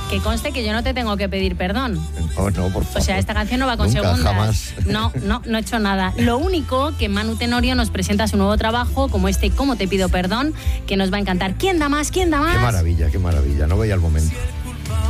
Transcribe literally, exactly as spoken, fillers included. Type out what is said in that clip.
Que conste que yo no te tengo que pedir perdón. No, no, por favor. O sea, esta canción no va con Nunca, segundas. jamás. No, no, no he hecho nada. Lo único que Manu Tenorio nos presenta su nuevo trabajo, como este ¿Cómo te pido perdón?, que nos va a encantar. ¿Quién da más? ¿Quién da más? Qué maravilla, qué maravilla. No veía el momento.